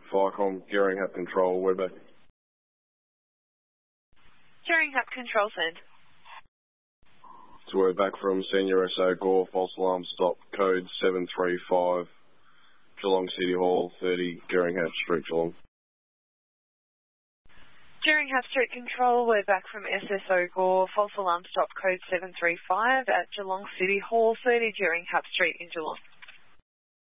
Firecom, Gearing Hap Control, we're back. Gearing Hap Control, send. So we're back from Senior SO Gore, false alarm stop, code 735, Geelong City Hall, 30, Gearing Hap Street, Geelong. Gearing Hap Street Control, we're back from SSO Gore, false alarm stop, code 735 at Geelong City Hall, 30, Gearing Hap Street in Geelong.